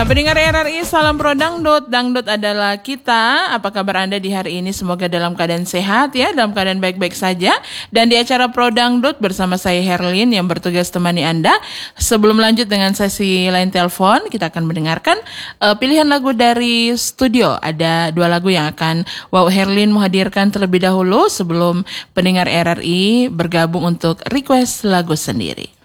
Ya, pendengar RRI, salam pro dangdut. Dangdut adalah kita. Apa kabar Anda di hari ini? Semoga dalam keadaan sehat ya, dalam keadaan baik-baik saja. Dan di acara Pro Dangdut bersama saya Herlin yang bertugas temani Anda. Sebelum lanjut dengan sesi lain telepon, kita akan mendengarkan pilihan lagu dari studio. Ada 2 lagu yang akan Herlin menghadirkan terlebih dahulu sebelum pendengar RRI bergabung untuk request lagu sendiri.